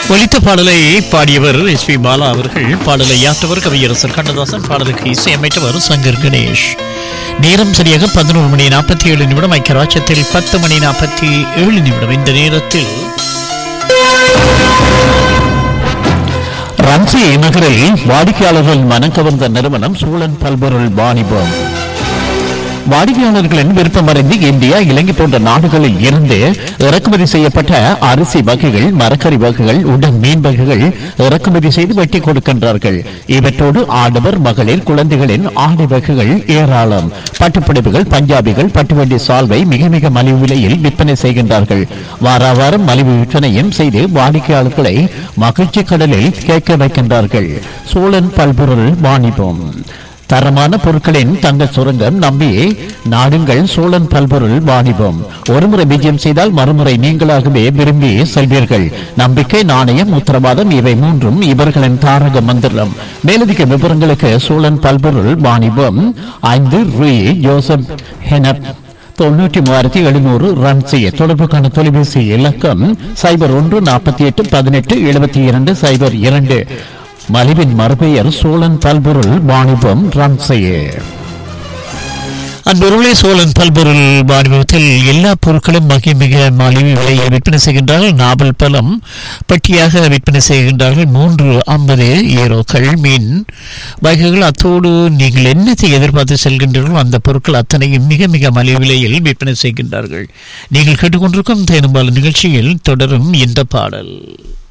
ஒலித்த பாடலை பாடியவர் எஸ் பி பாலா அவர்கள். பாடலை யாற்றவர் கவியரசர் கண்ணதாசன். பாடலுக்கு இசையமைத்தவர் சங்கர் கணேஷ். நேரம் சரியாக 11:47 ஐக்கியராட்சத்தில் 10:47. இந்த நேரத்தில் ரன்சி நகரில் வாடிக்கையாளர்கள் மனம் கவர்ந்த நிறுவனம் சூழன் பல்பொருள் வாணிபம். வாடிக்கையாளர்களின் விருப்பமறிந்து இந்தியா, இலங்கை போன்ற நாடுகளில் இருந்து இறக்குமதி செய்யப்பட்ட அரிசி வகைகள், மரக்கறி வகைகள், உடன் மீன் வகைகள் இறக்குமதி செய்து வெட்டி கொடுக்கின்றார்கள். இவற்றோடு ஆடவர், மகளிர், குழந்தைகளின் ஆடை வகைகள் ஏராளம். பட்டுப்புடவைகள், பஞ்சாபிகள், பட்டுவண்டி சால்வை மிக மிக மலிவு விலையில் விற்பனை செய்கின்றார்கள். வார வாரம் மலிவு விற்பனையும் செய்து வாடிக்கையாளர்களை மகிழ்ச்சி கடலில் கேட்க வைக்கின்றார்கள். சூழன் பல்பொருள் வாணிபம். தரமான பொருட்களின் தங்க சுரங்கம் நம்பி நாடுங்கள் சோழன் பல்பொருள் வாணிபம். ஒருமுறை விஜயம் செய்தால் மறுமுறை நீங்களாகவே விரும்பி செல்வீர்கள். நம்பிக்கை, நாணயம், உத்தரவாதம் இவை மூன்றும் இவர்களின் தாரக மந்திரம். மேலதிக விவரங்களுக்கு சோழன் பல்பொருள் வாணிபம் 5 ரூ. ஜோசப் ஹெனப் 93,700 ரன் செய்ய தொடர்புக்கான தொலைபேசி இலக்கம் 0148187202. மலிவின் மறுபெயர் சோழன் பல்பொருள் வாணிபம் ரன் செய்ய. அன்பொருளே, சோழன் பல்பொருள் வாணிபத்தில் எல்லா பொருட்களும் மிக மிக மலிவு விலையை விற்பனை செய்கின்றார்கள். நாவல் பழம் பட்டியாக விற்பனை செய்கின்றார்கள். 350 மீன் வகைகள். அத்தோடு நீங்கள் என்னத்தை எதிர்பார்த்து செல்கின்றீர்களோ அந்த பொருட்கள் அத்தனையும் மிக மிக மலிவு விலையில் விற்பனை செய்கின்றார்கள். நீங்கள் கேட்டுக்கொண்டிருக்கும் தேனும்பால் நிகழ்ச்சியில் தொடரும் இந்த பாடல்.